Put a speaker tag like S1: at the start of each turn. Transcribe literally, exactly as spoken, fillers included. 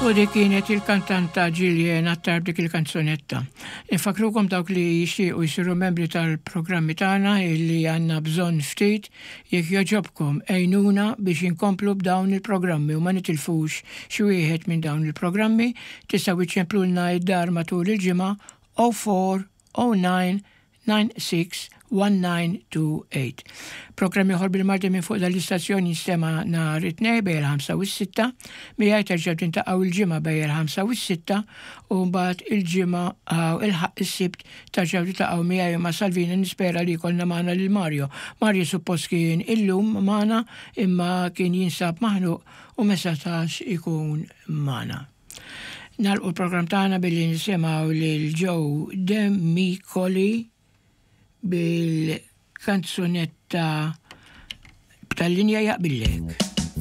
S1: U dik kienet il-kantanta Ġiljena tarb dik il-kanzonetta. Infakrukom dawk li jixtiequ jsiru membri tal-programmi tagħna illi għandna bżonn ftit jekk joġobkom għejnuna biex inkomplu b'dawn il-programmi u ma nitilfux xi wieħed minn dawn il-programmi tistgħu iċċemplulna id-dar matul il-ġimgħa oh four oh nine nine six one nine two eight. Programmi ħor bil-mardi minn fuq dal-istazzjoni jistema nhar it-tnejn bejn il-ħamsa u s-sitta, miegħi terġa' tintaqgħu il-ġimgħa bejn il-ħamsa u s-sitta u mbagħad il-ġimgħa il-ħaq is-sibt terġgħu tintaqgħu miegħi ma' Salvina nispera li jkollna magħna lil Mario. Mario suppost kien illum magħna imma kien jinsab maħnuq u ma setax ikun magħna. Nagħlqu l-programm tagħna billi nisimgħu lil Joe Demicoli bil-kanzunetta tal-linja jaqbillek.